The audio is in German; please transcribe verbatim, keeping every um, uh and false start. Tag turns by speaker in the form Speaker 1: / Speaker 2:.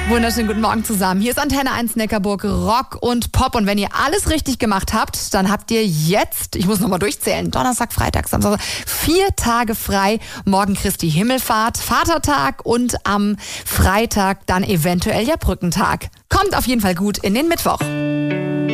Speaker 1: Wunderschönen guten Morgen zusammen. Hier ist Antenne eins Neckarburg, Rock und Pop. Und wenn ihr alles richtig gemacht habt, dann habt ihr jetzt, ich muss nochmal durchzählen, Donnerstag, Freitag, Samstag, vier Tage frei. Morgen Christi Himmelfahrt, Vatertag und am Freitag dann eventuell ja Brückentag. Kommt auf jeden Fall gut in den Mittwoch.